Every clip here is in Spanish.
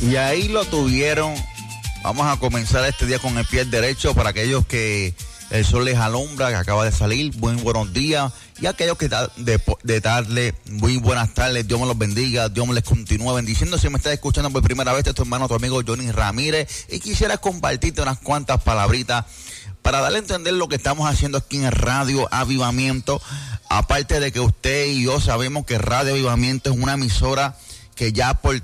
Y ahí lo tuvieron. Vamos a comenzar este día con el pie derecho para aquellos que el sol les alumbra, que acaba de salir. Muy buenos días. Y aquellos que de tarde, muy buenas tardes. Dios me los bendiga. Dios me les continúe bendiciendo. Si me estás escuchando por primera vez, este es tu hermano, tu amigo Johnny Ramírez. Y quisiera compartirte unas cuantas palabritas para darle a entender lo que estamos haciendo aquí en Radio Avivamiento. Aparte de que usted y yo sabemos que Radio Avivamiento es una emisora que ya por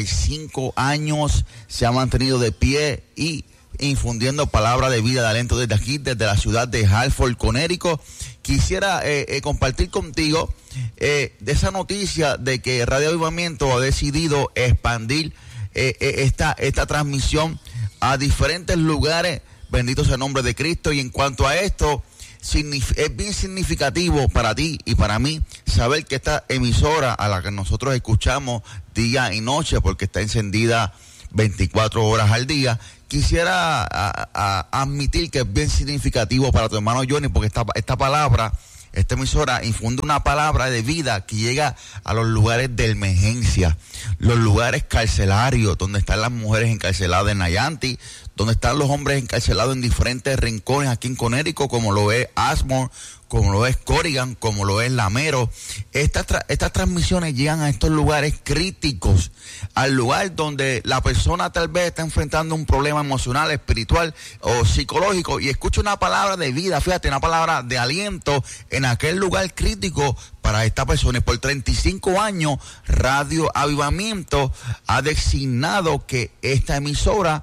35 años se ha mantenido de pie y infundiendo palabra de vida, de aliento desde aquí, desde la ciudad de Hartford, Connecticut. Quisiera compartir contigo de esa noticia de que Radio Avivamiento ha decidido expandir esta transmisión a diferentes lugares. Bendito sea el nombre de Cristo. Y en cuanto a esto, es bien significativo para ti y para mí saber que esta emisora a la que nosotros escuchamos día y noche, porque está encendida 24 horas al día, quisiera admitir que es bien significativo para tu hermano Johnny, porque esta palabra, esta emisora infunde una palabra de vida que llega a los lugares de emergencia, los lugares carcelarios, donde están las mujeres encarceladas en Nayanti, donde están los hombres encarcelados en diferentes rincones aquí en Connecticut, como lo es Ashmore, como lo es Corrigan, como lo es Lamero. Estas transmisiones llegan a estos lugares críticos, al lugar donde la persona tal vez está enfrentando un problema emocional, espiritual o psicológico y escucha una palabra de vida, fíjate, una palabra de aliento en aquel lugar crítico para esta persona. Y por 35 años, Radio Avivamiento ha designado que esta emisora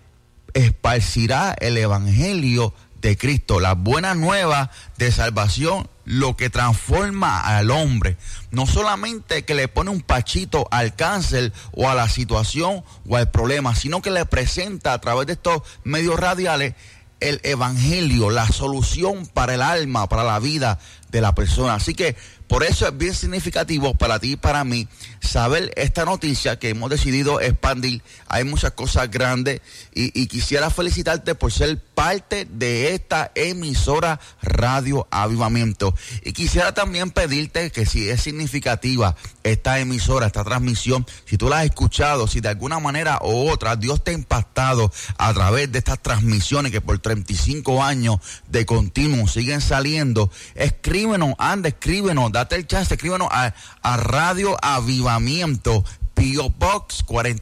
esparcirá el evangelio de Cristo, la buena nueva de salvación, lo que transforma al hombre. No solamente que le pone un pachito al cáncer o a la situación o al problema, sino que le presenta a través de estos medios radiales el evangelio, la solución para el alma, para la vida de la persona. Así que por eso es bien significativo para ti y para mí saber esta noticia que hemos decidido expandir. Hay muchas cosas grandes y quisiera felicitarte por ser parte de esta emisora Radio Avivamiento. Y quisiera también pedirte que si es significativa esta emisora, esta transmisión, si tú la has escuchado, si de alguna manera u otra Dios te ha impactado a través de estas transmisiones que por 35 años de continuo siguen saliendo, escríbenos, date el chance, escríbenos a Radio Avivamiento, P.O. Box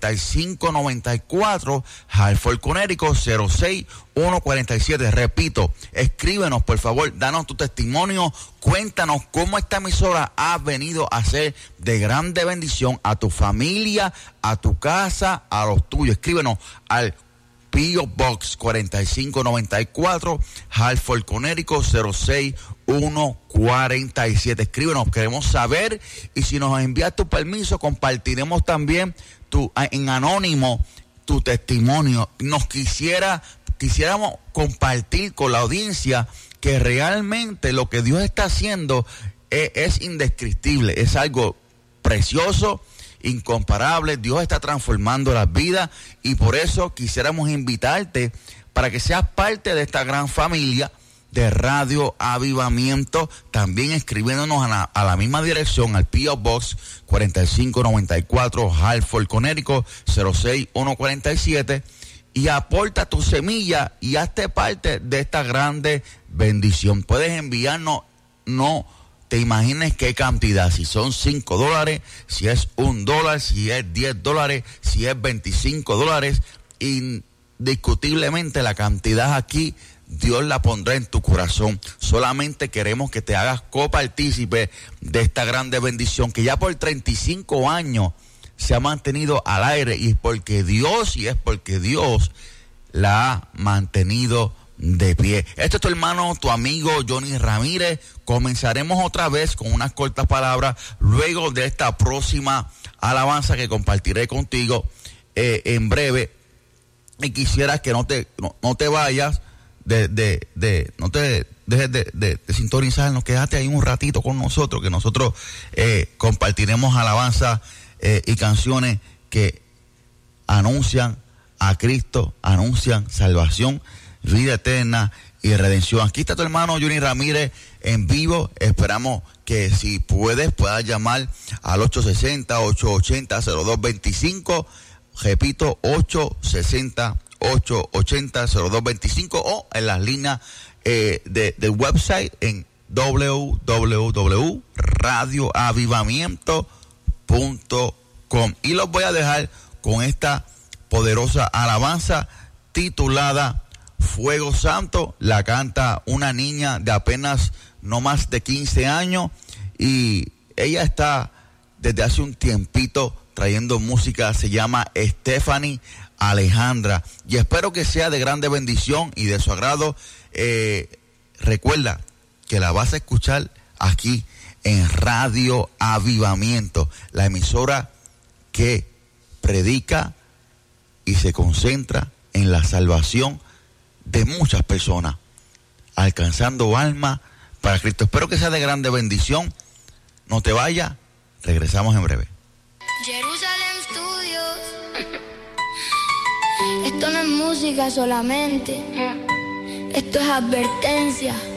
4594, Hartford, Connecticut 06147. Repito, escríbenos por favor, danos tu testimonio, cuéntanos cómo esta emisora ha venido a ser de grande bendición a tu familia, a tu casa, a los tuyos. Escríbenos al P.O. Box 4594, Hartford, Connecticut 06147. Escríbenos, queremos saber, y si nos envías tu permiso, compartiremos también en anónimo tu testimonio. Quisiéramos compartir con la audiencia que realmente lo que Dios está haciendo es indescriptible, es algo precioso, incomparable. Dios está transformando las vidas y por eso quisiéramos invitarte para que seas parte de esta gran familia de Radio Avivamiento, también escribiéndonos a la misma dirección, al P.O. Box 4594, Hartford, Connecticut 06147, y aporta tu semilla y hazte parte de esta grande bendición. Puedes enviarnos, no te imagines qué cantidad, si son $5, si es $1, si es $10, si es $25, indiscutiblemente la cantidad aquí Dios la pondrá en tu corazón. Solamente queremos que te hagas copartícipe de esta grande bendición que ya por 35 años se ha mantenido al aire, y es porque Dios la ha mantenido de pie. Este es tu hermano, tu amigo Johnny Ramírez. Comenzaremos otra vez con unas cortas palabras luego de esta próxima alabanza que compartiré contigo en breve. Y quisiera que no te vayas no te dejes de sintonizarnos, quédate ahí un ratito con nosotros, que nosotros compartiremos alabanzas y canciones que anuncian a Cristo, anuncian salvación, vida eterna y redención. Aquí está tu hermano Johnny Ramírez en vivo. Esperamos que si puedas llamar al 860-880-0225 repito, 860-880-0225 o en las líneas del website en www.radioavivamiento.com. Y los voy a dejar con esta poderosa alabanza titulada Fuego Santo. La canta una niña de apenas no más de 15 años y ella está desde hace un tiempito trayendo música. Se llama Stephanie Alejandra y espero que sea de grande bendición y de su agrado. Recuerda que la vas a escuchar aquí en Radio Avivamiento, la emisora que predica y se concentra en la salvación de muchas personas, alcanzando almas para Cristo. Espero que sea de grande bendición. No te vayas, regresamos en breve. Jerusalén Studios. Esto no es música solamente, esto es advertencia.